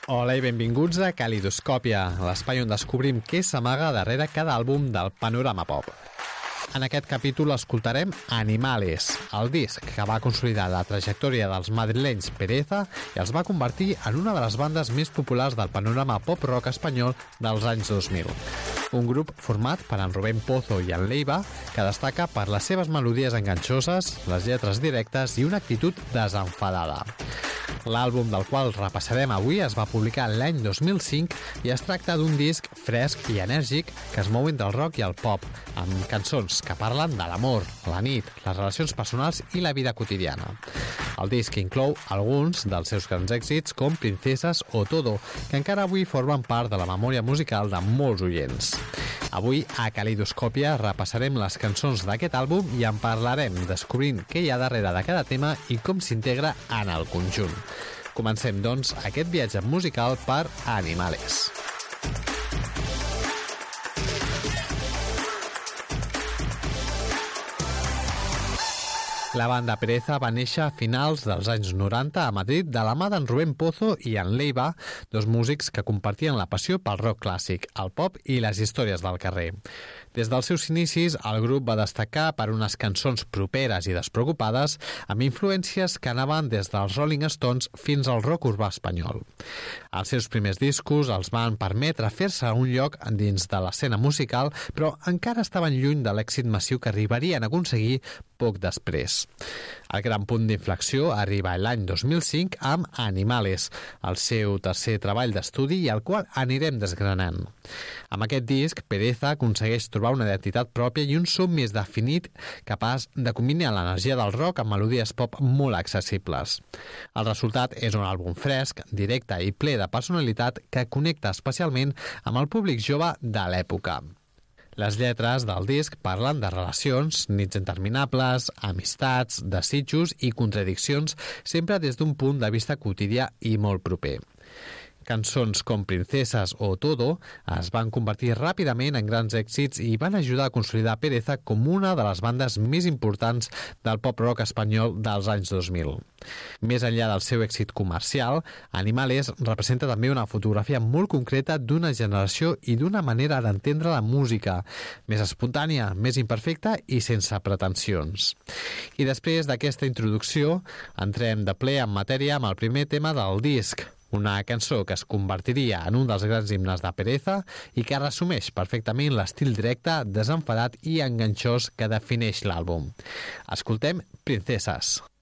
Hola i benvinguts a Calidoscòpia, l'espai on descobrim què s'amaga darrere cada àlbum del panorama pop. En aquest capítol escoltarem Animales, el disc que va consolidar la trajectòria dels madrilenys Pereza i els va convertir en una de les bandes més populars del panorama pop-rock espanyol dels anys 2000. Un grup format per en Rubén Pozo i en Leiva, que destaca per les seves melodies enganxoses, les lletres directes i una actitud desenfadada. L'àlbum del qual repassarem avui es va publicar l'any 2005 i es tracta d'un disc fresc i enèrgic que es mou entre el rock i el pop, amb cançons que parlen de l'amor, la nit, les relacions personals i la vida quotidiana. El disc inclou alguns dels seus grans èxits com Princesas o Todo, que encara avui formen part de la memòria musical de molts oients. Avui, a Calidoscòpia, repassarem les cançons d'aquest àlbum i en parlarem, descobrint què hi ha darrere de cada tema i com s'integra en el conjunt. Comencem, doncs, aquest viatge musical per Animales. La banda Pereza va néixer a finals dels anys 90 a Madrid de la mà d'en Rubén Pozo i en Leiva, dos músics que compartien la passió pel rock clàssic, el pop i les històries del carrer. Des dels seus inicis, el grup va destacar per unes cançons properes i despreocupades amb influències que anaven des dels Rolling Stones fins al rock urbà espanyol. Els seus primers discos els van permetre fer-se un lloc dins de l'escena musical, però encara estaven lluny de l'èxit massiu que arribarien a aconseguir poc després. El gran punt d'inflexió arriba l'any 2005 amb Animales, el seu tercer treball d'estudi i el qual anirem desgranant. Amb aquest disc, Pereza aconsegueix trobar una identitat pròpia i un so més definit capaç de combinar l'energia del rock amb melodies pop molt accessibles. El resultat és un àlbum fresc, directe i ple de personalitat que connecta especialment amb el públic jove de l'època. Les lletres del disc parlen de relacions, nits interminables, amistats, desitjos i contradiccions, sempre des d'un punt de vista quotidià i molt proper. Cançons com Princesas o Todo es van convertir ràpidament en grans èxits i van ajudar a consolidar Pereza com una de les bandes més importants del pop-rock espanyol dels anys 2000. Més enllà del seu èxit comercial, Animales representa també una fotografia molt concreta d'una generació i d'una manera d'entendre la música, més espontània, més imperfecta i sense pretensions. I després d'aquesta introducció, entrem de ple en matèria amb el primer tema del disc, una cançó que es convertiria en un dels grans himnes de Pereza i que resumeix perfectament l'estil directe, desenfadat i enganxós que defineix l'àlbum. Escoltem Princesas.